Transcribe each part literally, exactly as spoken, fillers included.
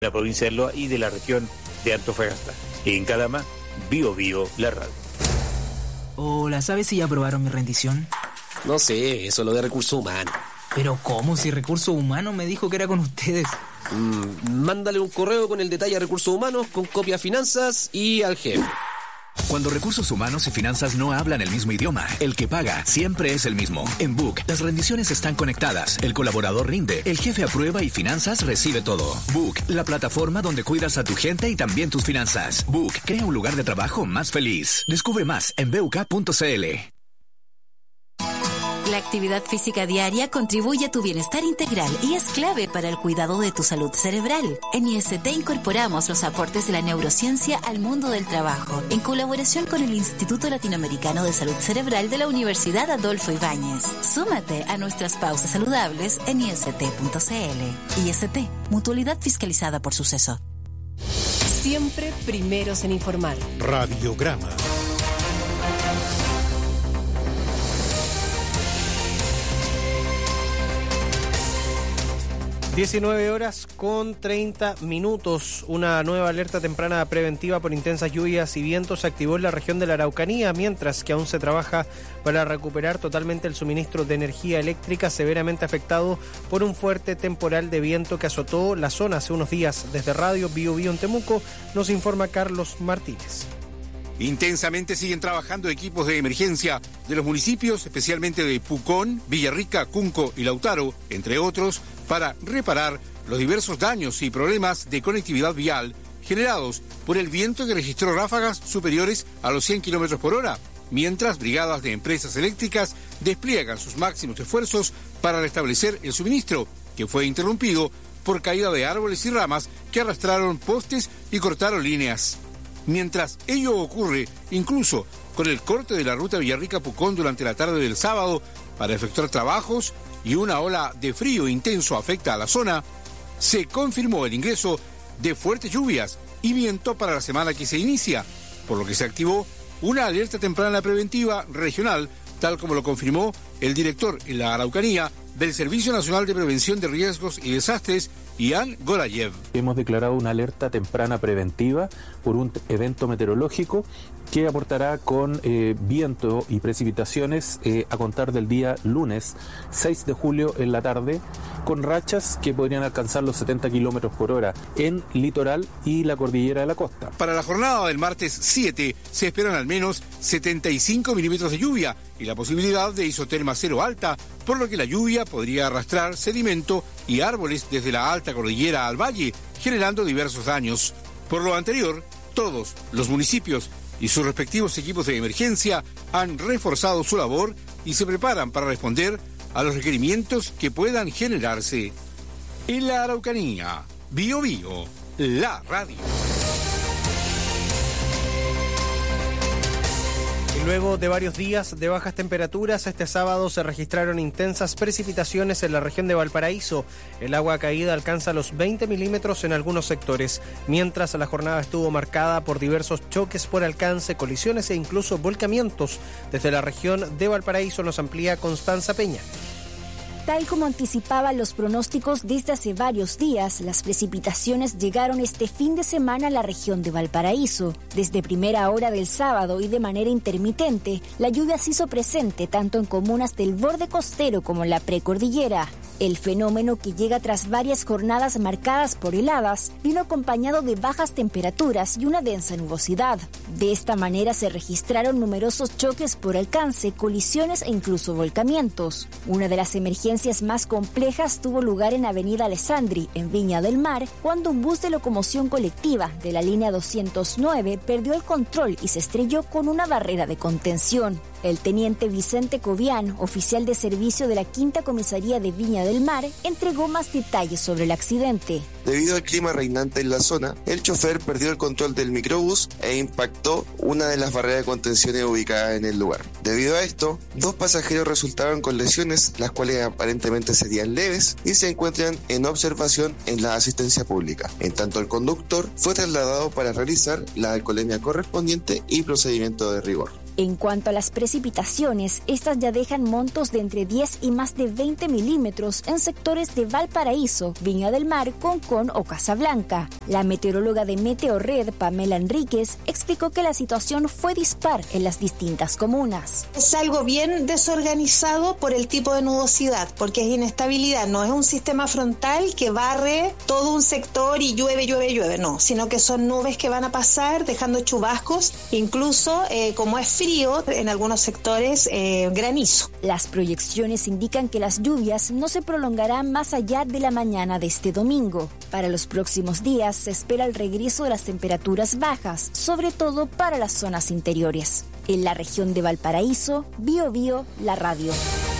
la provincia de Loa y de la región de Antofagasta. En Calama, Bio Bio, la radio. Hola, ¿sabes si ya aprobaron mi rendición? No sé, eso lo de recursos humanos. ¿Pero cómo? Si Recursos Humanos me dijo que era con ustedes. Mm, mándale un correo con el detalle a Recursos Humanos, con copia a Finanzas y al jefe. Cuando Recursos Humanos y Finanzas no hablan el mismo idioma, el que paga siempre es el mismo. En Book, las rendiciones están conectadas, el colaborador rinde, el jefe aprueba y Finanzas recibe todo. Book, la plataforma donde cuidas a tu gente y también tus finanzas. Book, crea un lugar de trabajo más feliz. Descubre más en b u k punto c l. La actividad física diaria contribuye a tu bienestar integral y es clave para el cuidado de tu salud cerebral. En I S T incorporamos los aportes de la neurociencia al mundo del trabajo, en colaboración con el Instituto Latinoamericano de Salud Cerebral de la Universidad Adolfo Ibáñez. Súmate a nuestras pausas saludables en i s t punto c l. I S T, mutualidad fiscalizada por Suceso. Siempre primeros en informar. Radiograma. diecinueve horas con treinta minutos. Una nueva alerta temprana preventiva por intensas lluvias y vientos se activó en la región de la Araucanía, mientras que aún se trabaja para recuperar totalmente el suministro de energía eléctrica severamente afectado por un fuerte temporal de viento que azotó la zona hace unos días. Desde Radio Bio Bio en Temuco nos informa Carlos Martínez. Intensamente siguen trabajando equipos de emergencia de los municipios, especialmente de Pucón, Villarrica, Cunco y Lautaro, entre otros, para reparar los diversos daños y problemas de conectividad vial generados por el viento que registró ráfagas superiores a los cien kilómetros por hora, mientras brigadas de empresas eléctricas despliegan sus máximos esfuerzos para restablecer el suministro, que fue interrumpido por caída de árboles y ramas que arrastraron postes y cortaron líneas. Mientras ello ocurre, incluso con el corte de la ruta Villarrica-Pucón durante la tarde del sábado para efectuar trabajos y una ola de frío intenso afecta a la zona, se confirmó el ingreso de fuertes lluvias y viento para la semana que se inicia, por lo que se activó una alerta temprana preventiva regional, tal como lo confirmó el director en la Araucanía del Servicio Nacional de Prevención de Riesgos y Desastres, Ian Gorayev. Hemos declarado una alerta temprana preventiva por un evento meteorológico que aportará con eh, viento y precipitaciones eh, a contar del día lunes seis de julio en la tarde, con rachas que podrían alcanzar los setenta kilómetros por hora en litoral y la cordillera de la costa. Para la jornada del martes siete se esperan al menos setenta y cinco milímetros de lluvia y la posibilidad de isoterma cero alta, por lo que la lluvia podría arrastrar sedimento y árboles desde la alta cordillera al valle, generando diversos daños. Por lo anterior, todos los municipios y sus respectivos equipos de emergencia han reforzado su labor y se preparan para responder a los requerimientos que puedan generarse. En la Araucanía, Bio Bio, la radio. Luego de varios días de bajas temperaturas, este sábado se registraron intensas precipitaciones en la región de Valparaíso. El agua caída alcanza los veinte milímetros en algunos sectores, mientras la jornada estuvo marcada por diversos choques por alcance, colisiones e incluso volcamientos. Desde la región de Valparaíso nos amplía Constanza Peña. Tal como anticipaban los pronósticos desde hace varios días, las precipitaciones llegaron este fin de semana a la región de Valparaíso. Desde primera hora del sábado y de manera intermitente, la lluvia se hizo presente tanto en comunas del borde costero como en la precordillera. El fenómeno, que llega tras varias jornadas marcadas por heladas, vino acompañado de bajas temperaturas y una densa nubosidad. De esta manera se registraron numerosos choques por alcance, colisiones e incluso volcamientos. Una de las emergencias más complejas tuvo lugar en Avenida Alessandri, en Viña del Mar, cuando un bus de locomoción colectiva de la línea doscientos nueve perdió el control y se estrelló con una barrera de contención. El teniente Vicente Cobian, oficial de servicio de la Quinta Comisaría de Viña del Mar, entregó más detalles sobre el accidente. Debido al clima reinante en la zona, el chofer perdió el control del microbús e impactó una de las barreras de contención ubicadas en el lugar. Debido a esto, dos pasajeros resultaron con lesiones, las cuales aparentemente serían leves y se encuentran en observación en la asistencia pública. En tanto, el conductor fue trasladado para realizar la alcoholemia correspondiente y procedimiento de rigor. En cuanto a las precipitaciones, estas ya dejan montos de entre diez y más de veinte milímetros en sectores de Valparaíso, Viña del Mar, Concón o Casablanca. La meteoróloga de Meteorred, Pamela Enríquez, explicó que la situación fue dispar en las distintas comunas. Es algo bien desorganizado por el tipo de nubosidad, porque es inestabilidad, no es un sistema frontal que barre todo un sector y llueve, llueve, llueve, no, sino que son nubes que van a pasar dejando chubascos, incluso eh, como es frío, en algunos sectores eh, granizo. Las proyecciones indican que las lluvias no se prolongarán más allá de la mañana de este domingo. Para los próximos días se espera el regreso de las temperaturas bajas, sobre todo para las zonas interiores. En la región de Valparaíso, Bio Bio, la radio.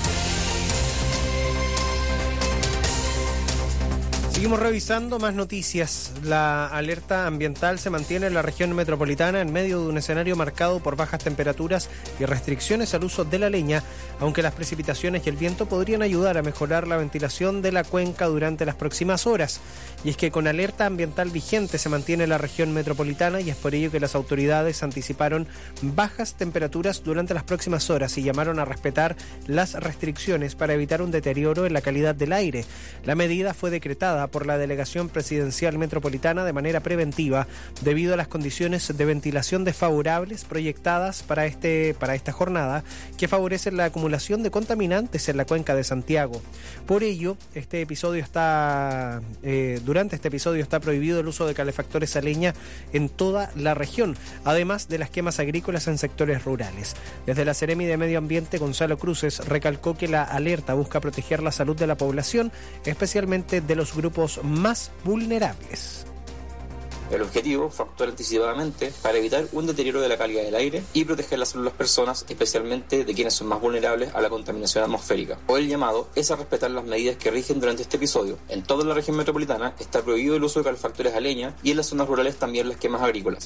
Seguimos revisando más noticias. La alerta ambiental se mantiene en la región metropolitana en medio de un escenario marcado por bajas temperaturas y restricciones al uso de la leña, aunque las precipitaciones y el viento podrían ayudar a mejorar la ventilación de la cuenca durante las próximas horas. Y es que con alerta ambiental vigente se mantiene la región metropolitana y es por ello que las autoridades anticiparon bajas temperaturas durante las próximas horas y llamaron a respetar las restricciones para evitar un deterioro en la calidad del aire. La medida fue decretada por la Delegación Presidencial Metropolitana de manera preventiva debido a las condiciones de ventilación desfavorables proyectadas para, este, para esta jornada que favorecen la acumulación de contaminantes en la cuenca de Santiago. Por ello, este episodio está eh, durante este episodio está prohibido el uso de calefactores a leña en toda la región, además de las quemas agrícolas en sectores rurales. Desde la Seremi de Medio Ambiente, Gonzalo Cruces recalcó que la alerta busca proteger la salud de la población, especialmente de los grupos más vulnerables. El objetivo fue actuar anticipadamente para evitar un deterioro de la calidad del aire y proteger la salud de las personas, especialmente de quienes son más vulnerables a la contaminación atmosférica. Hoy el llamado es a respetar las medidas que rigen durante este episodio. En toda la región metropolitana está prohibido el uso de calefactores a leña y en las zonas rurales también las quemas agrícolas.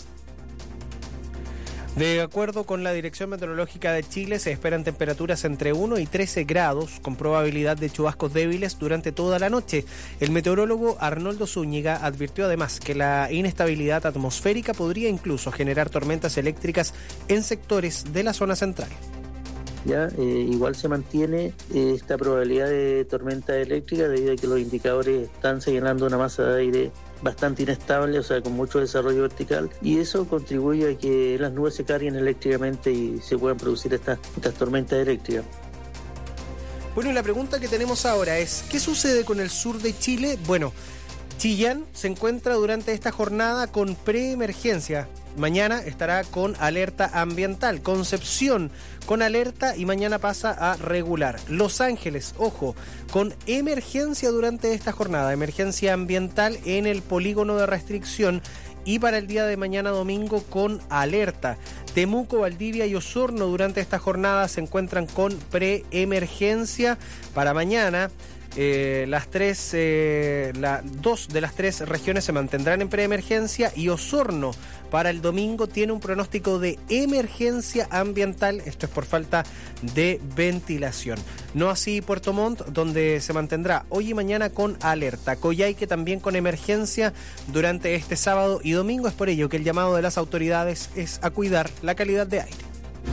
De acuerdo con la Dirección Meteorológica de Chile, se esperan temperaturas entre uno y trece grados, con probabilidad de chubascos débiles durante toda la noche. El meteorólogo Arnoldo Zúñiga advirtió además que la inestabilidad atmosférica podría incluso generar tormentas eléctricas en sectores de la zona central. Ya, eh, igual se mantiene eh, esta probabilidad de tormenta eléctrica debido a que los indicadores están señalando una masa de aire bastante inestable, o sea, con mucho desarrollo vertical, y eso contribuye a que las nubes se carguen eléctricamente y se puedan producir estas, estas tormentas eléctricas. Bueno, y la pregunta que tenemos ahora es, ¿qué sucede con el sur de Chile? Bueno, Chillán se encuentra durante esta jornada con preemergencia. Mañana estará con alerta ambiental. Concepción con alerta y mañana pasa a regular. Los Ángeles, ojo, con emergencia durante esta jornada. Emergencia ambiental en el polígono de restricción y para el día de mañana domingo con alerta. Temuco, Valdivia y Osorno durante esta jornada se encuentran con preemergencia. Para mañana Eh, las tres, eh, la, dos de las tres regiones se mantendrán en preemergencia y Osorno para el domingo tiene un pronóstico de emergencia ambiental. Esto es por falta de ventilación. No así Puerto Montt, donde se mantendrá hoy y mañana con alerta. Coyhaique también con emergencia durante este sábado y domingo. Es por ello que el llamado de las autoridades es a cuidar la calidad de aire.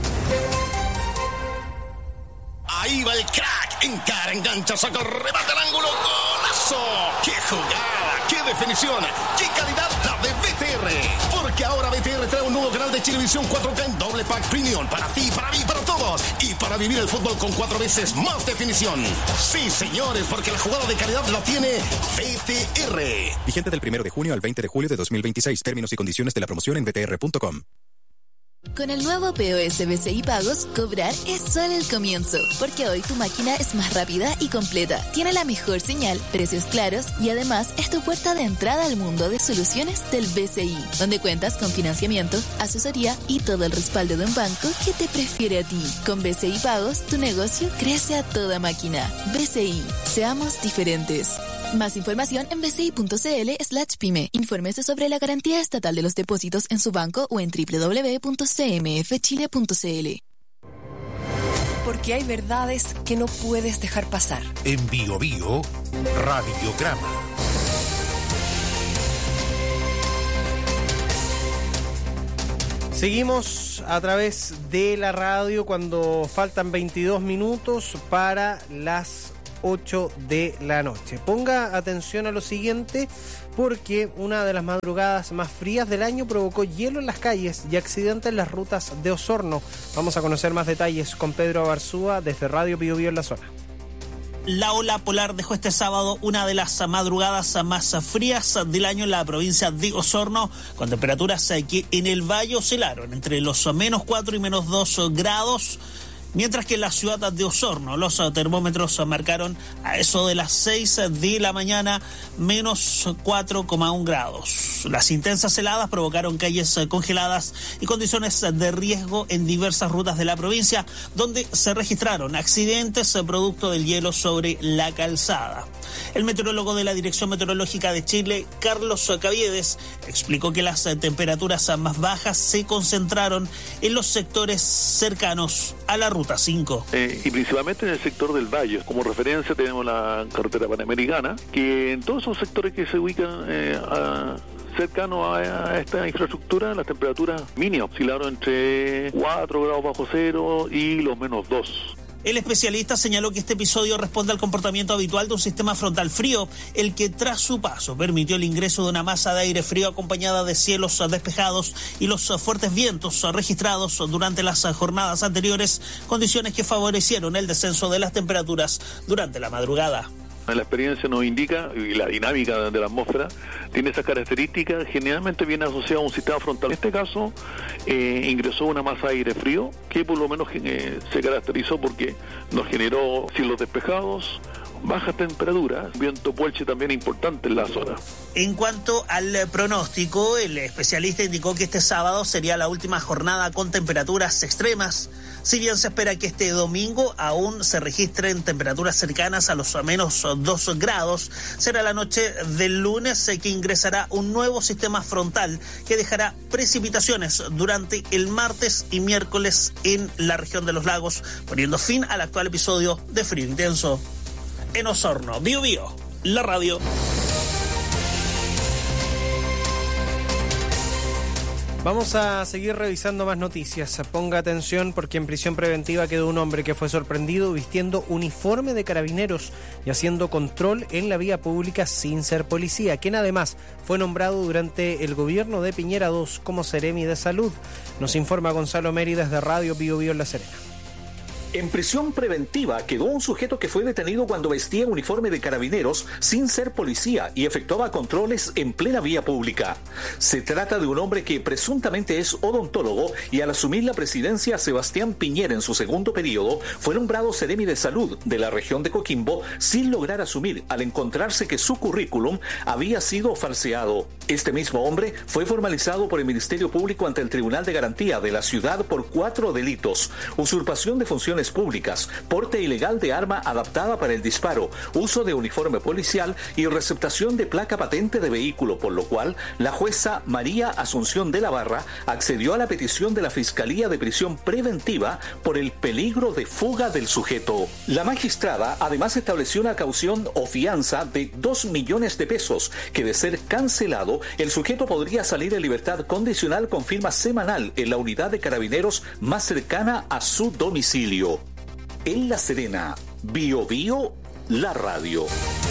Ahí va el crack, encara, engancha, saca, remata el ángulo, ¡golazo! ¡Qué jugada! ¡Qué definición! ¡Qué calidad la de B T R! Porque ahora B T R trae un nuevo canal de Chilevisión cuatro K en doble pack premium para ti, para mí, para todos y para vivir el fútbol con cuatro veces más definición. Sí, señores, porque la jugada de calidad la tiene B T R. Vigente del primero de junio al veinte de julio de dos mil veintiséis. Términos y condiciones de la promoción en b t r punto com. Con el nuevo P O S B C I Pagos, cobrar es solo el comienzo, porque hoy tu máquina es más rápida y completa, tiene la mejor señal, precios claros y además es tu puerta de entrada al mundo de soluciones del B C I, donde cuentas con financiamiento, asesoría y todo el respaldo de un banco que te prefiere a ti. Con B C I Pagos, tu negocio crece a toda máquina. B C I, seamos diferentes. Más información en bci.cl slash pyme. Infórmese sobre la garantía estatal de los depósitos en su banco o en doble u doble u doble u punto c m f chile punto c l. Porque hay verdades que no puedes dejar pasar. En Bio Bio, Radiograma. Seguimos a través de la radio cuando faltan veintidós minutos para las ocho de la noche. Ponga atención a lo siguiente, porque una de las madrugadas más frías del año provocó hielo en las calles y accidentes en las rutas de Osorno. Vamos a conocer más detalles con Pedro Abarzúa desde Radio Bío Bío en la zona. La ola polar dejó este sábado una de las madrugadas más frías del año en la provincia de Osorno, con temperaturas que en el valle oscilaron entre los menos cuatro y menos dos grados, mientras que en la ciudad de Osorno los termómetros marcaron a eso de las seis de la mañana menos cuatro coma uno grados. Las intensas heladas provocaron calles congeladas y condiciones de riesgo en diversas rutas de la provincia, donde se registraron accidentes producto del hielo sobre la calzada. El meteorólogo de la Dirección Meteorológica de Chile, Carlos Caviedes, explicó que las temperaturas más bajas se concentraron en los sectores cercanos a la ruta cinco. Eh, y principalmente en el sector del Valle. Como referencia tenemos la carretera panamericana, que en todos esos sectores que se ubican eh, a... cercano a, a esta infraestructura, las temperaturas mínimas oscilaron entre cuatro grados bajo cero y los menos dos. El especialista señaló que este episodio responde al comportamiento habitual de un sistema frontal frío, el que tras su paso permitió el ingreso de una masa de aire frío acompañada de cielos despejados y los fuertes vientos registrados durante las jornadas anteriores, condiciones que favorecieron el descenso de las temperaturas durante la madrugada. La experiencia nos indica, y la dinámica de la atmósfera tiene esas características, generalmente viene asociado a un sistema frontal. En este caso, eh, ingresó una masa de aire frío, que por lo menos eh, se caracterizó porque nos generó cielos despejados, bajas temperaturas, viento puelche también importante en la zona. En cuanto al pronóstico, el especialista indicó que este sábado sería la última jornada con temperaturas extremas. Si bien se espera que este domingo aún se registren temperaturas cercanas a los menos dos grados, será la noche del lunes que ingresará un nuevo sistema frontal que dejará precipitaciones durante el martes y miércoles en la región de los lagos, poniendo fin al actual episodio de frío intenso. En Osorno, Bío Bío, la radio. Vamos a seguir revisando más noticias. Ponga atención porque en prisión preventiva quedó un hombre que fue sorprendido vistiendo uniforme de carabineros y haciendo control en la vía pública sin ser policía, quien además fue nombrado durante el gobierno de Piñera dos como Seremi de Salud. Nos informa Gonzalo Meri desde Radio Bío Bío en La Serena. En prisión preventiva quedó un sujeto que fue detenido cuando vestía uniforme de carabineros sin ser policía y efectuaba controles en plena vía pública. Se trata de un hombre que presuntamente es odontólogo y al asumir la presidencia Sebastián Piñera en su segundo periodo fue nombrado Seremi de Salud de la región de Coquimbo sin lograr asumir al encontrarse que su currículum había sido falseado. Este mismo hombre fue formalizado por el Ministerio Público ante el Tribunal de Garantía de la ciudad por cuatro delitos: usurpación de funciones públicas, porte ilegal de arma adaptada para el disparo, uso de uniforme policial y receptación de placa patente de vehículo, por lo cual la jueza María Asunción de la Barra accedió a la petición de la Fiscalía de Prisión Preventiva por el peligro de fuga del sujeto. La magistrada además estableció una caución o fianza de dos millones de pesos, que de ser cancelado, el sujeto podría salir en libertad condicional con firma semanal en la unidad de carabineros más cercana a su domicilio. En La Serena, Bío Bío, la radio.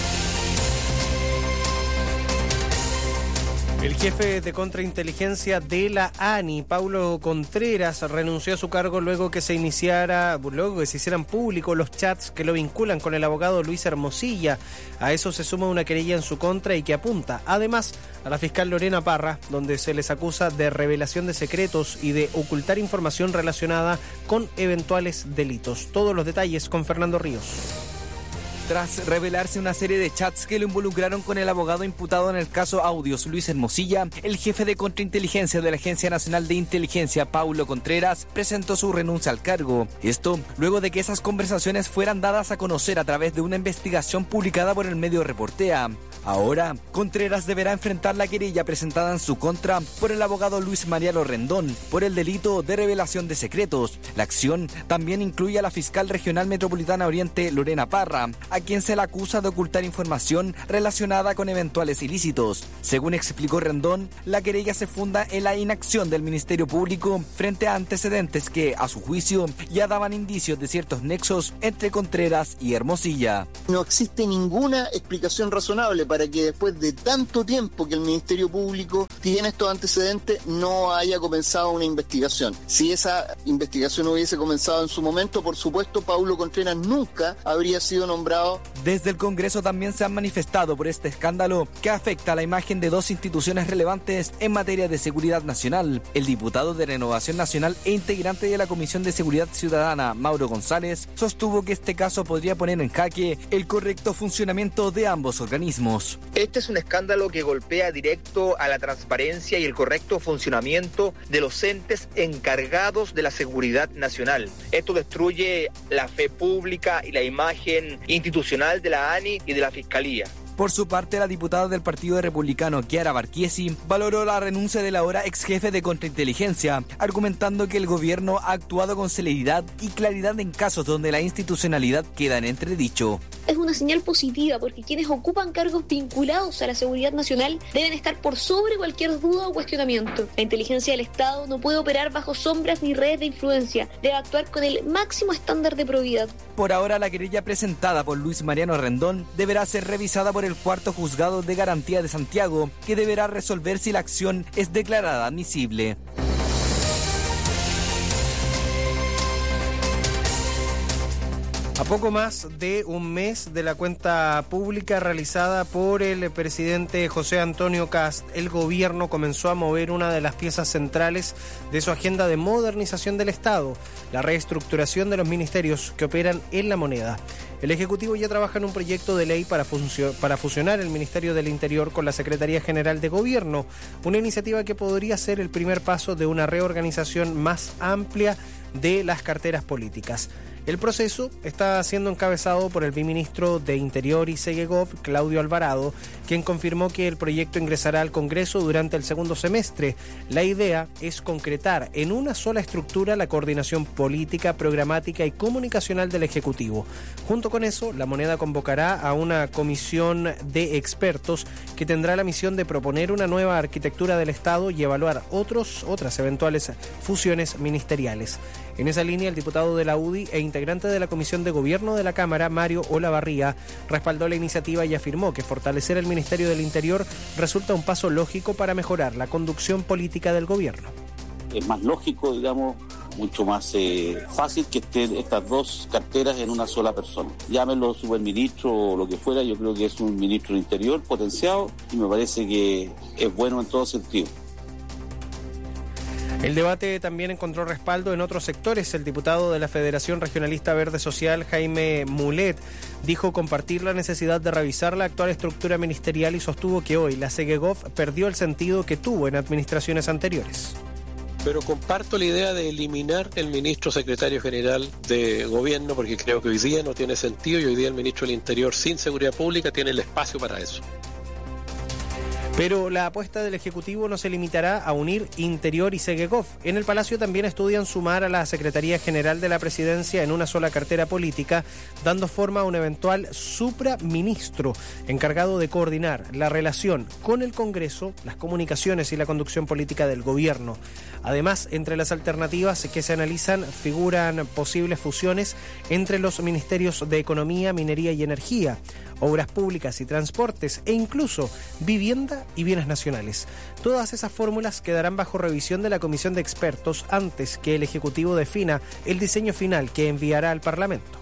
El jefe de contrainteligencia de la A N I, Paulo Contreras, renunció a su cargo luego que se iniciara, luego que se hicieran públicos los chats que lo vinculan con el abogado Luis Hermosilla. A eso se suma una querella en su contra y que apunta, además, a la fiscal Lorena Parra, donde se les acusa de revelación de secretos y de ocultar información relacionada con eventuales delitos. Todos los detalles con Fernando Ríos. Tras revelarse una serie de chats que lo involucraron con el abogado imputado en el caso Audios, Luis Hermosilla, el jefe de contrainteligencia de la Agencia Nacional de Inteligencia, Paulo Contreras, presentó su renuncia al cargo. Esto luego de que esas conversaciones fueran dadas a conocer a través de una investigación publicada por el medio Reportea. Ahora, Contreras deberá enfrentar la querella presentada en su contra por el abogado Luis Mariano Rendón por el delito de revelación de secretos. La acción también incluye a la fiscal regional metropolitana Oriente, Lorena Parra, a quien se le acusa de ocultar información relacionada con eventuales ilícitos. Según explicó Rendón, la querella se funda en la inacción del Ministerio Público frente a antecedentes que, a su juicio, ya daban indicios de ciertos nexos entre Contreras y Hermosilla. No existe ninguna explicación razonable para que después de tanto tiempo que el Ministerio Público tiene estos antecedentes no haya comenzado una investigación. Si esa investigación hubiese comenzado en su momento, por supuesto, Paulo Contreras nunca habría sido nombrado. Desde el Congreso también se han manifestado por este escándalo que afecta a la imagen de dos instituciones relevantes en materia de seguridad nacional. El diputado de Renovación Nacional e integrante de la Comisión de Seguridad Ciudadana, Mauro González, sostuvo que este caso podría poner en jaque el correcto funcionamiento de ambos organismos. Este es un escándalo que golpea directo a la transparencia y el correcto funcionamiento de los entes encargados de la seguridad nacional. Esto destruye la fe pública y la imagen institucional de la A N I y de la Fiscalía. Por su parte, la diputada del Partido Republicano, Chiara Barchiesi, valoró la renuncia del ahora ex jefe de contrainteligencia, argumentando que el gobierno ha actuado con celeridad y claridad en casos donde la institucionalidad queda en entredicho. Es una señal positiva porque quienes ocupan cargos vinculados a la seguridad nacional deben estar por sobre cualquier duda o cuestionamiento. La inteligencia del Estado no puede operar bajo sombras ni redes de influencia, debe actuar con el máximo estándar de probidad. Por ahora, la querella presentada por Luis Mariano Rendón deberá ser revisada por el cuarto juzgado de garantía de Santiago, que deberá resolver si la acción es declarada admisible. A poco más de un mes de la cuenta pública realizada por el presidente José Antonio Kast, el gobierno comenzó a mover una de las piezas centrales de su agenda de modernización del Estado, la reestructuración de los ministerios que operan en la moneda. El Ejecutivo ya trabaja en un proyecto de ley para, funcio- para fusionar el Ministerio del Interior con la Secretaría General de Gobierno, una iniciativa que podría ser el primer paso de una reorganización más amplia de las carteras políticas. El proceso está siendo encabezado por el viceministro de Interior y Segegov, Claudio Alvarado, quien confirmó que el proyecto ingresará al Congreso durante el segundo semestre. La idea es concretar en una sola estructura la coordinación política, programática y comunicacional del Ejecutivo. Junto con eso, la moneda convocará a una comisión de expertos que tendrá la misión de proponer una nueva arquitectura del Estado y evaluar otros, otras eventuales fusiones ministeriales. En esa línea, el diputado de la U D I e integrante de la Comisión de Gobierno de la Cámara, Mario Olavarría, respaldó la iniciativa y afirmó que fortalecer el Ministerio del Interior resulta un paso lógico para mejorar la conducción política del gobierno. Es más lógico, digamos, mucho más eh, fácil que estén estas dos carteras en una sola persona. Llámenlo superministro o lo que fuera, yo creo que es un ministro del Interior potenciado y me parece que es bueno en todo sentido. El debate también encontró respaldo en otros sectores. El diputado de la Federación Regionalista Verde Social, Jaime Mulet, dijo compartir la necesidad de revisar la actual estructura ministerial y sostuvo que hoy la Segegov perdió el sentido que tuvo en administraciones anteriores. Pero comparto la idea de eliminar el ministro secretario general de gobierno porque creo que hoy día no tiene sentido y hoy día el ministro del Interior sin seguridad pública tiene el espacio para eso. Pero la apuesta del Ejecutivo no se limitará a unir Interior y Segegov. En el Palacio también estudian sumar a la Secretaría General de la Presidencia en una sola cartera política, dando forma a un eventual supraministro encargado de coordinar la relación con el Congreso, las comunicaciones y la conducción política del gobierno. Además, entre las alternativas que se analizan figuran posibles fusiones entre los ministerios de Economía, Minería y Energía, Obras Públicas y Transportes e incluso Vivienda y Bienes Nacionales. Todas esas fórmulas quedarán bajo revisión de la Comisión de Expertos antes que el Ejecutivo defina el diseño final que enviará al Parlamento.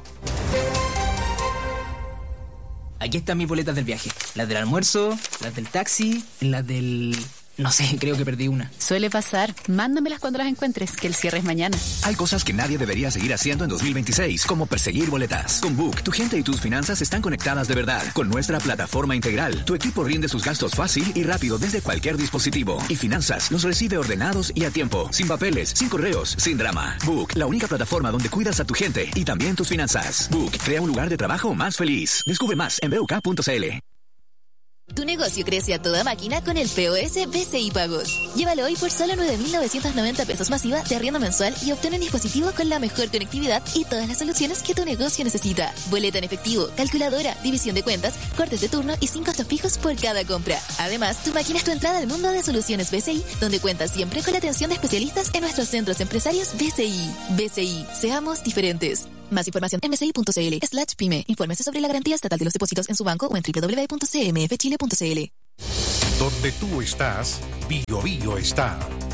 Aquí están mis boletas del viaje. Las del almuerzo, las del taxi, las del... No sé, creo que perdí una. Suele pasar. Mándamelas cuando las encuentres, que el cierre es mañana. Hay cosas que nadie debería seguir haciendo en dos mil veintiséis, como perseguir boletas. Con Book, tu gente y tus finanzas están conectadas de verdad. Con nuestra plataforma integral, tu equipo rinde sus gastos fácil y rápido desde cualquier dispositivo. Y Finanzas los recibe ordenados y a tiempo, sin papeles, sin correos, sin drama. Book, la única plataforma donde cuidas a tu gente y también tus finanzas. Book, crea un lugar de trabajo más feliz. Descubre más en b u k punto c l. Tu negocio crece a toda máquina con el P O S B C I Pagos. Llévalo hoy por solo nueve mil novecientos noventa pesos masiva de arriendo mensual y obtén un dispositivo con la mejor conectividad y todas las soluciones que tu negocio necesita. Boleta en efectivo, calculadora, división de cuentas, cortes de turno y sin costos fijos por cada compra. Además, tu máquina es tu entrada al mundo de soluciones B C I, donde cuentas siempre con la atención de especialistas en nuestros centros empresarios B C I. B C I, seamos diferentes. Más información en bci.cl slash pyme. Infórmese sobre la garantía estatal de los depósitos en su banco o en doble u doble u doble u punto c m f chile punto c l. Donde tú estás, Bio Bio está.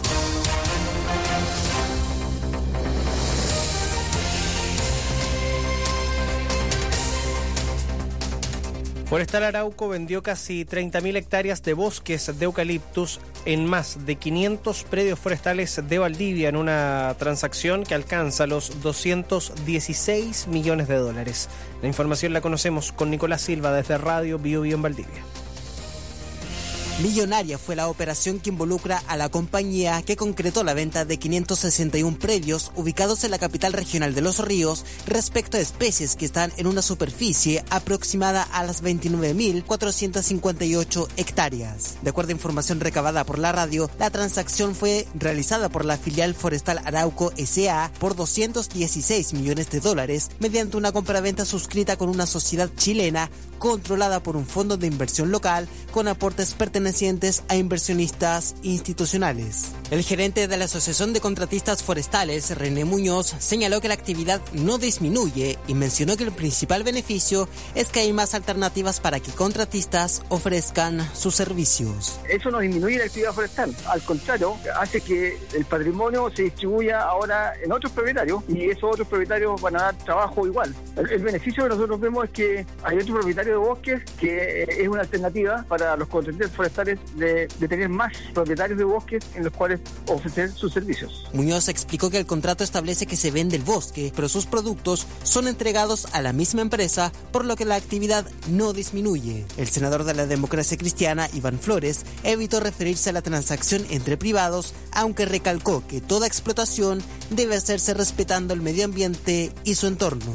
Forestal Arauco vendió casi treinta mil hectáreas de bosques de eucaliptus en más de quinientos predios forestales de Valdivia en una transacción que alcanza los doscientos dieciséis millones de dólares. La información la conocemos con Nicolás Silva desde Radio Bio Bio en Valdivia. Millonaria fue la operación que involucra a la compañía que concretó la venta de quinientos sesenta y uno predios ubicados en la capital regional de Los Ríos respecto a especies que están en una superficie aproximada a las veintinueve mil cuatrocientos cincuenta y ocho hectáreas. De acuerdo a información recabada por la radio, la transacción fue realizada por la filial Forestal Arauco S A por doscientos dieciséis millones de dólares mediante una compraventa suscrita con una sociedad chilena controlada por un fondo de inversión local con aportes pertenecientes a inversionistas institucionales. El gerente de la Asociación de Contratistas Forestales, René Muñoz, señaló que la actividad no disminuye y mencionó que el principal beneficio es que hay más alternativas para que contratistas ofrezcan sus servicios. Eso no disminuye la actividad forestal, al contrario, hace que el patrimonio se distribuya ahora en otros propietarios y esos otros propietarios van a dar trabajo igual. El, el beneficio que nosotros vemos es que hay otros propietarios de bosques que es una alternativa para los contratistas forestales de, de tener más propietarios de bosques en los cuales ofrecer sus servicios. Muñoz explicó que el contrato establece que se vende el bosque, pero sus productos son entregados a la misma empresa, por lo que la actividad no disminuye. El senador de la Democracia Cristiana, Iván Flores, evitó referirse a la transacción entre privados, aunque recalcó que toda explotación debe hacerse respetando el medio ambiente y su entorno.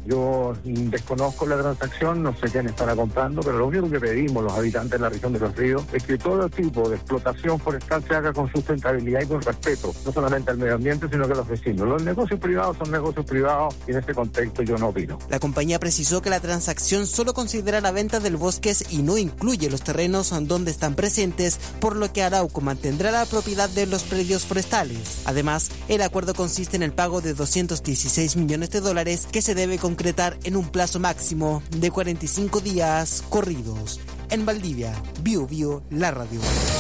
Yo desconozco la transacción, no sé quién estará comprando, pero lo único que pedimos los habitantes de la región de Los Ríos es que todo tipo de explotación forestal se haga con sustentabilidad y con respeto, no solamente al medio ambiente, sino que a los vecinos. Los negocios privados son negocios privados y en ese contexto yo no opino. La compañía precisó que la transacción solo considera la venta del bosque y no incluye los terrenos donde están presentes, por lo que Arauco mantendrá la propiedad de los predios forestales. Además, el acuerdo consiste en el pago de doscientos dieciséis millones de dólares que se debe con concretar en un plazo máximo de cuarenta y cinco días corridos. En Valdivia, Bio Bio, la radio.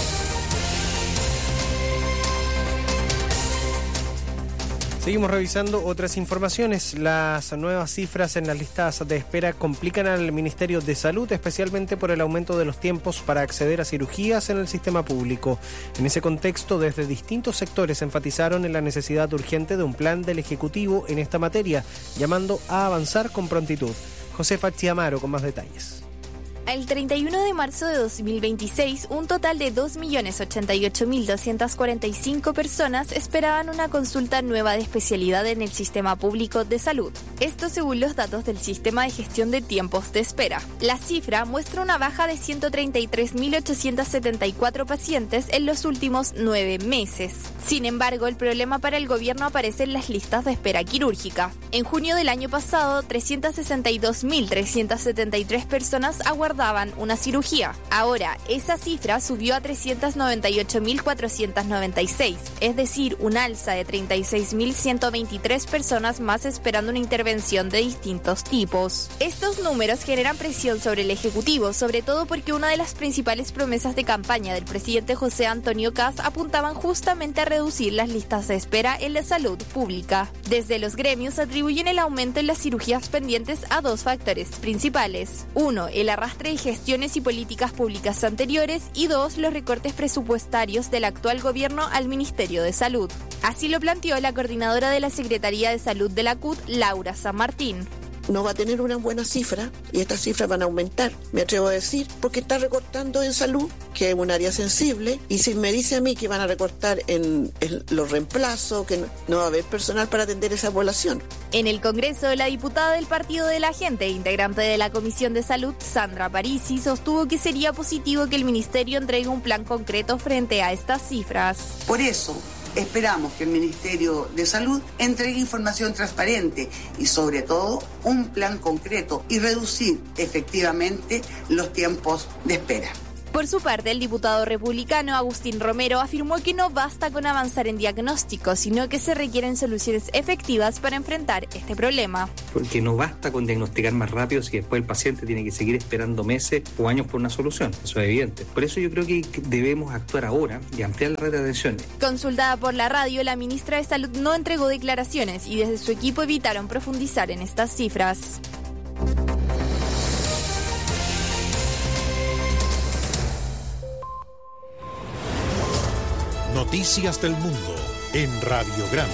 Seguimos revisando otras informaciones. Las nuevas cifras en las listas de espera complican al Ministerio de Salud, especialmente por el aumento de los tiempos para acceder a cirugías en el sistema público. En ese contexto, desde distintos sectores enfatizaron en la necesidad urgente de un plan del Ejecutivo en esta materia, llamando a avanzar con prontitud. Josefa Chiamaro con más detalles. El treinta y uno de marzo de dos mil veintiséis, un total de dos millones ochenta y ocho mil doscientas cuarenta y cinco personas esperaban una consulta nueva de especialidad en el sistema público de salud. Esto según los datos del Sistema de Gestión de Tiempos de Espera. La cifra muestra una baja de ciento treinta y tres mil ochocientos setenta y cuatro pacientes en los últimos nueve meses. Sin embargo, el problema para el gobierno aparece en las listas de espera quirúrgica. En junio del año pasado, trescientos sesenta y dos mil trescientos setenta y tres personas aguardaban una cirugía. Ahora, esa cifra subió a trescientos noventa y ocho mil cuatrocientos noventa y seis, es decir, un alza de treinta y seis mil ciento veintitrés personas más esperando una intervención de distintos tipos. Estos números generan presión sobre el Ejecutivo, sobre todo porque una de las principales promesas de campaña del presidente José Antonio Kast apuntaban justamente a reducir las listas de espera en la salud pública. Desde los gremios atribuyen el aumento en las cirugías pendientes a dos factores principales. Uno, el arrastre de gestiones y políticas públicas anteriores y dos, los recortes presupuestarios del actual gobierno al Ministerio de Salud. Así lo planteó la coordinadora de la Secretaría de Salud de la C U T, Laura San Martín. no va a tener una buena cifra y estas cifras van a aumentar, me atrevo a decir, porque está recortando en salud, que es un área sensible, y si me dice a mí que van a recortar en, en los reemplazos, que no, no va a haber personal para atender esa población. En el Congreso, la diputada del Partido de la Gente, integrante de la Comisión de Salud, Sandra Parisi, sostuvo que sería positivo que el Ministerio entregue un plan concreto frente a estas cifras. Por eso, esperamos que el Ministerio de Salud entregue información transparente y, sobre todo, un plan concreto y reducir efectivamente los tiempos de espera. Por su parte, el diputado republicano Agustín Romero afirmó que no basta con avanzar en diagnóstico, sino que se requieren soluciones efectivas para enfrentar este problema. Porque no basta con diagnosticar más rápido si después el paciente tiene que seguir esperando meses o años por una solución. Eso es evidente. Por eso yo creo que debemos actuar ahora y ampliar la red de atención. Consultada por la radio, la ministra de Salud no entregó declaraciones y desde su equipo evitaron profundizar en estas cifras. Noticias del Mundo en Radiograma.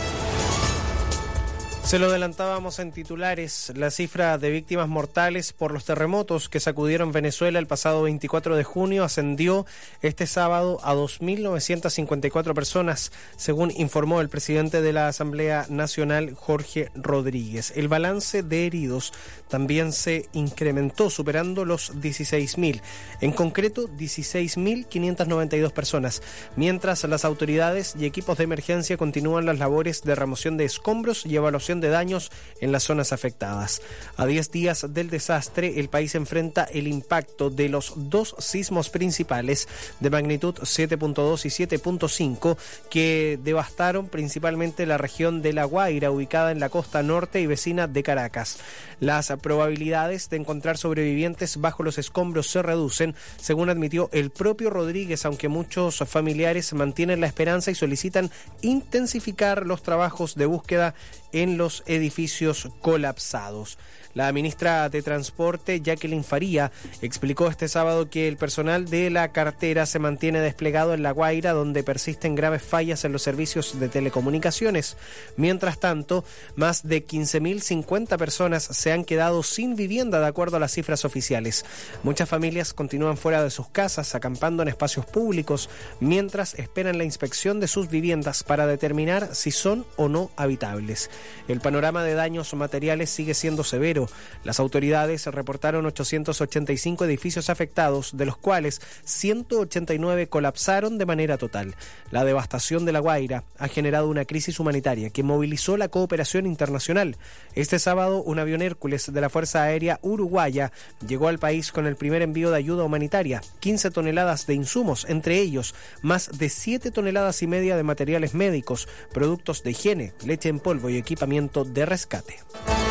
Se lo adelantábamos en titulares, la cifra de víctimas mortales por los terremotos que sacudieron Venezuela el pasado veinticuatro de junio ascendió este sábado a dos mil novecientas cincuenta y cuatro personas, según informó el presidente de la Asamblea Nacional, Jorge Rodríguez. El balance de heridos también se incrementó, superando los dieciséis mil, en concreto dieciséis mil quinientas noventa y dos personas, mientras las autoridades y equipos de emergencia continúan las labores de remoción de escombros y evaluación de daños en las zonas afectadas. A diez días del desastre, el país enfrenta el impacto de los dos sismos principales de magnitud siete punto dos y siete punto cinco que devastaron principalmente la región de La Guaira, ubicada en la costa norte y vecina de Caracas. Las probabilidades de encontrar sobrevivientes bajo los escombros se reducen, según admitió el propio Rodríguez, aunque muchos familiares mantienen la esperanza y solicitan intensificar los trabajos de búsqueda en los edificios colapsados. La ministra de Transporte, Jacqueline Faría, explicó este sábado que el personal de la cartera se mantiene desplegado en La Guaira, donde persisten graves fallas en los servicios de telecomunicaciones. Mientras tanto, más de quince mil cincuenta personas se han quedado sin vivienda, de acuerdo a las cifras oficiales. Muchas familias continúan fuera de sus casas, acampando en espacios públicos, mientras esperan la inspección de sus viviendas para determinar si son o no habitables. El panorama de daños materiales sigue siendo severo. Las autoridades reportaron ochocientos ochenta y cinco edificios afectados, de los cuales ciento ochenta y nueve colapsaron de manera total. La devastación de La Guaira ha generado una crisis humanitaria que movilizó la cooperación internacional. Este sábado, un avión Hércules de la Fuerza Aérea Uruguaya llegó al país con el primer envío de ayuda humanitaria, quince toneladas de insumos, entre ellos más de siete toneladas y media de materiales médicos, productos de higiene, leche en polvo y equipamiento de rescate.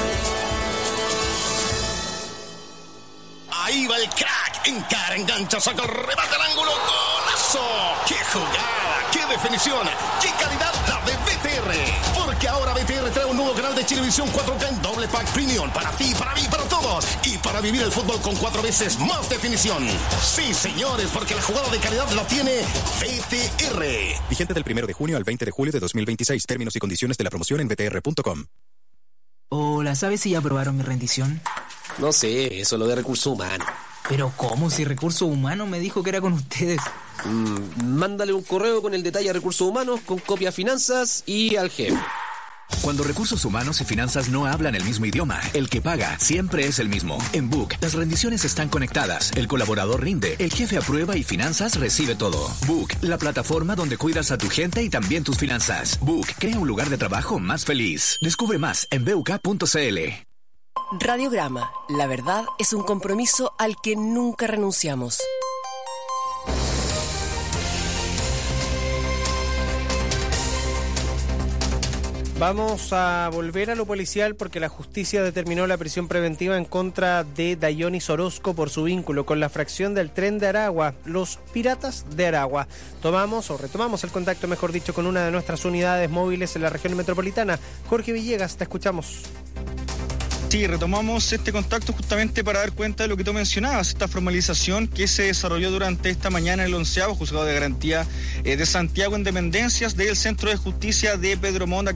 Ahí va el crack, encara, engancha, saca el remate al ángulo, golazo. ¡Qué jugada! ¡Qué definición! ¡Qué calidad la de B T R! Porque ahora B T R trae un nuevo canal de Chilevisión cuatro K en doble pack premium para ti, para mí, para todos. Y para vivir el fútbol con cuatro veces más definición. Sí, señores, porque la jugada de calidad la tiene B T R. Vigente del primero de junio al veinte de julio de dos mil veintiséis. Términos y condiciones de la promoción en b t r punto com. Hola, ¿sabes si ya aprobaron mi rendición? No sé, eso es lo de recursos humanos. ¿Pero cómo? Si Recursos Humanos me dijo que era con ustedes. Mm, mándale un correo con el detalle a Recursos Humanos, con copia a Finanzas y al jefe. Cuando Recursos Humanos y Finanzas no hablan el mismo idioma, el que paga siempre es el mismo. En Book, las rendiciones están conectadas, el colaborador rinde, el jefe aprueba y Finanzas recibe todo. Book, la plataforma donde cuidas a tu gente y también tus finanzas. Book, crea un lugar de trabajo más feliz. Descubre más en b u k punto c l. Radiograma, la verdad es un compromiso al que nunca renunciamos. Vamos a volver a lo policial porque la justicia determinó la prisión preventiva en contra de Dayonis Orozco por su vínculo con la fracción del Tren de Aragua, los Piratas de Aragua. Tomamos o retomamos el contacto, mejor dicho, con una de nuestras unidades móviles en la región metropolitana. Jorge Villegas, te escuchamos. Sí, retomamos este contacto justamente para dar cuenta de lo que tú mencionabas, esta formalización que se desarrolló durante esta mañana en el onceavo Juzgado de Garantía eh, de Santiago en dependencias del Centro de Justicia de Pedro Montt, acá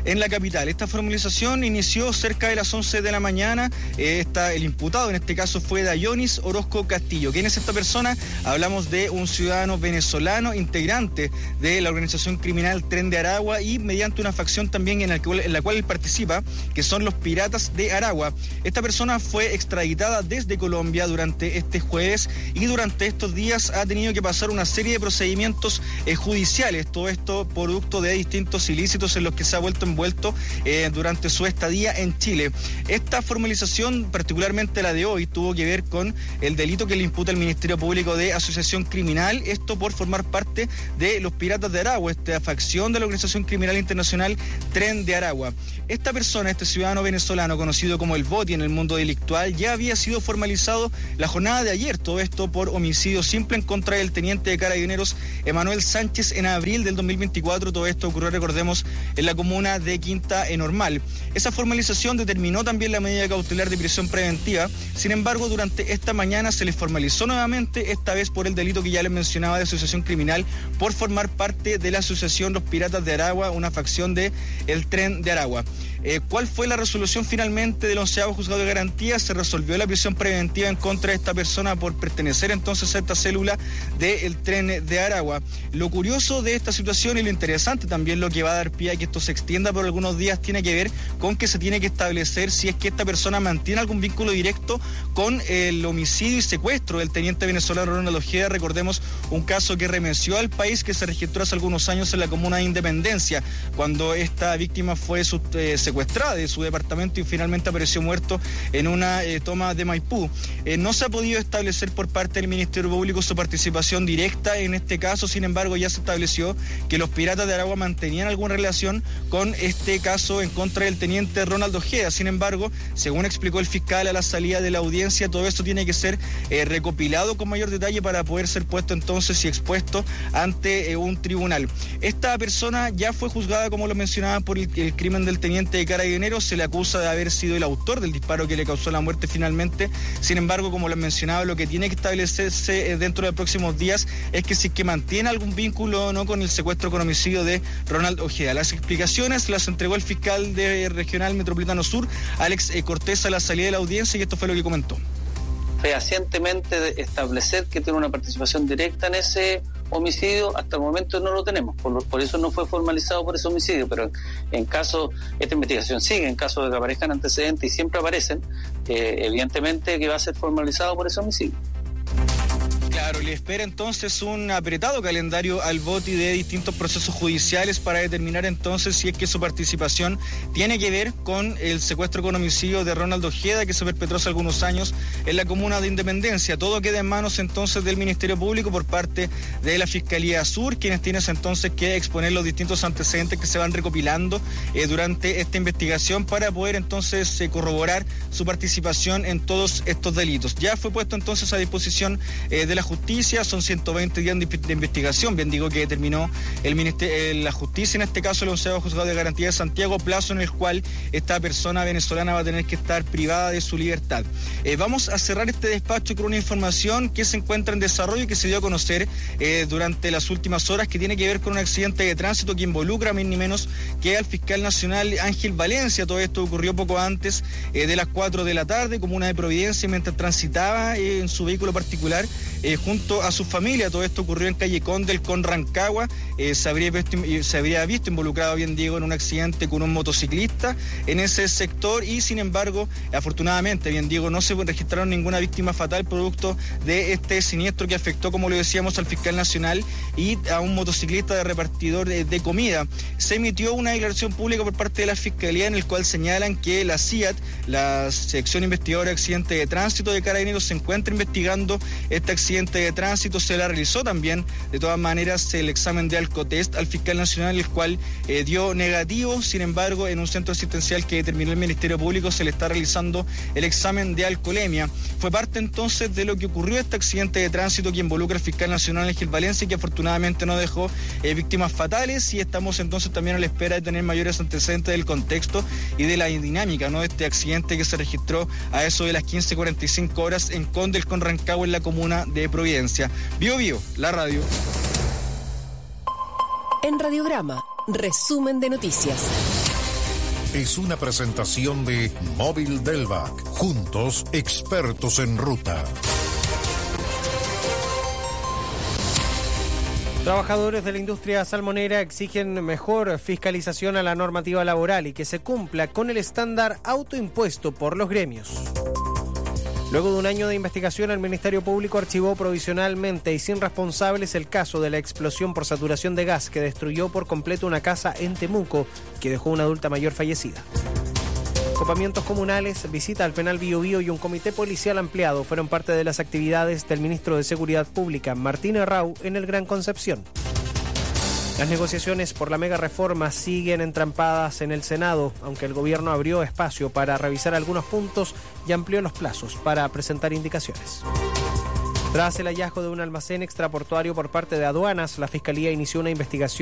en la capital. Esta formalización inició cerca de las once de la mañana. Eh, está, el imputado en este caso fue Dayonis Orozco Castillo. ¿Quién es esta persona? Hablamos de un ciudadano venezolano integrante de la organización criminal Tren de Aragua y mediante una facción también en la, cual, en la cual él participa, que son los Piratas de Aragua. Esta persona fue extraditada desde Colombia durante este jueves y durante estos días ha tenido que pasar una serie de procedimientos eh, judiciales, todo esto producto de distintos ilícitos en los que se ha vuelto envuelto eh, durante su estadía en Chile. Esta formalización, particularmente la de hoy, tuvo que ver con el delito que le imputa el Ministerio Público de asociación criminal, esto por formar parte de los Piratas de Aragua, esta facción de la organización criminal internacional Tren de Aragua. Esta persona, este ciudadano venezolano conocido como el Boti en el mundo delictual, ya había sido formalizado la jornada de ayer, todo esto por homicidio simple en contra del teniente de Carabineros Emanuel Sánchez en abril del dos mil veinticuatro. Todo esto ocurrió, recordemos, en la comuna de Quinta Normal. Esa formalización determinó también la medida cautelar de prisión preventiva. Sin embargo, durante esta mañana se les formalizó nuevamente, esta vez por el delito que ya les mencionaba de asociación criminal, por formar parte de la asociación Los Piratas de Aragua, una facción de el Tren de Aragua. Eh, ¿Cuál fue la resolución finalmente del onceavo juzgado de garantía? Se resolvió la prisión preventiva en contra de esta persona por pertenecer entonces a esta célula del Tren de Aragua. Lo curioso de esta situación y lo interesante también, lo que va a dar pie a que esto se extienda por algunos días, tiene que ver con que se tiene que establecer si es que esta persona mantiene algún vínculo directo con el homicidio y secuestro del teniente venezolano Ronald Ojeda. Recordemos un caso que remeció al país, que se registró hace algunos años en la comuna de Independencia, cuando esta víctima fue su, eh, secuestrada de su departamento y finalmente apareció muerto en una eh, toma de Maipú. Eh, no se ha podido establecer por parte del Ministerio Público su participación directa en este caso. Sin embargo, ya se estableció que los Piratas de Aragua mantenían alguna relación con este caso en contra del teniente Ronald Ojeda. Sin embargo, según explicó el fiscal a la salida de la audiencia, todo esto tiene que ser eh, recopilado con mayor detalle para poder ser puesto entonces y expuesto ante eh, un tribunal. Esta persona ya fue juzgada, como lo mencionaba, por el, el crimen del teniente de Carabineros. Se le acusa de haber sido el autor del disparo que le causó la muerte finalmente. Sin embargo, como les mencionaba, lo que tiene que establecerse dentro de próximos días es que si es que mantiene algún vínculo o no con el secuestro con homicidio de Ronald Ojeda. Las explicaciones las entregó el fiscal de Regional Metropolitano Sur, Alex Cortés, a la salida de la audiencia, y esto fue lo que comentó. Fehacientemente establecer que tiene una participación directa en ese homicidio, hasta el momento no lo tenemos, por, por eso no fue formalizado por ese homicidio, pero en caso, esta investigación sigue, en caso de que aparezcan antecedentes y siempre aparecen, eh, evidentemente que va a ser formalizado por ese homicidio. Claro, le espera entonces un apretado calendario al Boti de distintos procesos judiciales para determinar entonces si es que su participación tiene que ver con el secuestro con homicidio de Ronald Ojeda, que se perpetró hace algunos años en la comuna de Independencia. Todo queda en manos entonces del Ministerio Público por parte de la Fiscalía Sur, quienes tienen entonces que exponer los distintos antecedentes que se van recopilando eh, durante esta investigación para poder entonces eh, corroborar su participación en todos estos delitos. Ya fue puesto entonces a disposición eh, de la justicia, son ciento veinte días de investigación, bien digo que determinó el ministerio, la justicia, en este caso el onceavo juzgado de garantía de Santiago, plazo en el cual esta persona venezolana va a tener que estar privada de su libertad. Eh, vamos a cerrar este despacho con una información que se encuentra en desarrollo y que se dio a conocer eh, durante las últimas horas, que tiene que ver con un accidente de tránsito que involucra ni menos que al fiscal nacional Ángel Valencia. Todo esto ocurrió poco antes eh, de las cuatro de la tarde, comuna de Providencia, mientras transitaba eh, en su vehículo particular eh, junto a su familia. Todo esto ocurrió en calle Condel con Rancagua. Eh, se, habría visto, se habría visto involucrado, bien Diego, en un accidente con un motociclista en ese sector y sin embargo, afortunadamente, bien Diego, no se registraron ninguna víctima fatal producto de este siniestro que afectó, como lo decíamos, al fiscal nacional y a un motociclista de repartidor de, de comida. Se emitió una declaración pública por parte de la Fiscalía en el cual señalan que la C I A T, la sección investigadora de accidentes de tránsito de Carabineros, se encuentra investigando este accidente de tránsito. Se la realizó también, de todas maneras, el examen de alcotest al fiscal nacional, el cual eh, dio negativo. Sin embargo, en un centro asistencial que determinó el Ministerio Público se le está realizando el examen de alcoholemia. Fue parte entonces de lo que ocurrió este accidente de tránsito que involucra al fiscal nacional Ángel Valencia y que afortunadamente no dejó eh, víctimas fatales, y estamos entonces también a la espera de tener mayores antecedentes del contexto y de la dinámica, ¿no?, de este accidente que se registró a eso de las quince cuarenta y cinco horas en Condel con Rancagua, en la comuna de Providencia. Bio Bio, la radio. En Radiograma, resumen de noticias. es una presentación de Móvil Delvac. Juntos, expertos en ruta. Trabajadores de la industria salmonera exigen mejor fiscalización a la normativa laboral y que se cumpla con el estándar autoimpuesto por los gremios. Luego de un año de investigación, el Ministerio Público archivó provisionalmente y sin responsables el caso de la explosión por saturación de gas que destruyó por completo una casa en Temuco, que dejó una adulta mayor fallecida. Copamientos comunales, visita al penal Bío Bío y un comité policial ampliado fueron parte de las actividades del ministro de Seguridad Pública, Martín Arrau, en el Gran Concepción. Las negociaciones por la mega reforma siguen entrampadas en el Senado, aunque el gobierno abrió espacio para revisar algunos puntos y amplió los plazos para presentar indicaciones. Tras el hallazgo de un almacén extraportuario por parte de aduanas, la Fiscalía inició una investigación